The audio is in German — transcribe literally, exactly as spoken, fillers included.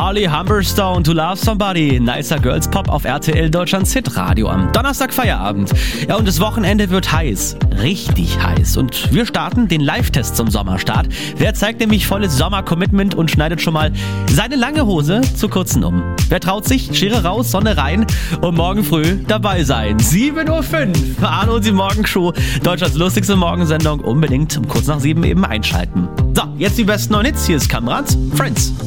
Molly Humberstone, To Love Somebody, Nicer Girls Pop auf R T L Deutschlands Hitradio am Donnerstag Feierabend. Ja, und das Wochenende wird heiß, richtig heiß. Und wir starten den Live-Test zum Sommerstart. Wer zeigt nämlich volles Sommer-Commitment und schneidet schon mal seine lange Hose zu kurzen um? Wer traut sich? Schere raus, Sonne rein und morgen früh dabei sein. sieben Uhr fünf, Arno und die Morgenshow, Deutschlands lustigste Morgensendung. Unbedingt um kurz nach sieben eben einschalten. So, jetzt die besten neuen Hits. Hier ist Kamerads Friends.